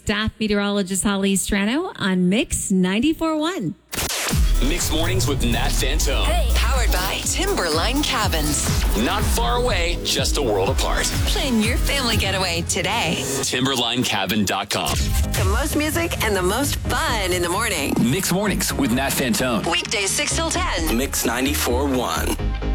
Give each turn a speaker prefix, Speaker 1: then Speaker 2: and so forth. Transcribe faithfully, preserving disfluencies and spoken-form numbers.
Speaker 1: staff meteorologist Holly Strano on Mix ninety-four point one.
Speaker 2: Mixed Mornings with Nat Fantone.
Speaker 3: Hey, powered by Timberline Cabins.
Speaker 2: Not far away, just a world apart.
Speaker 3: Plan your family getaway today.
Speaker 2: timberline cabin dot com.
Speaker 3: The most music and the most fun in the morning.
Speaker 2: Mixed Mornings with Nat Fantone.
Speaker 3: Weekdays six till ten.
Speaker 2: Mix ninety-four point one.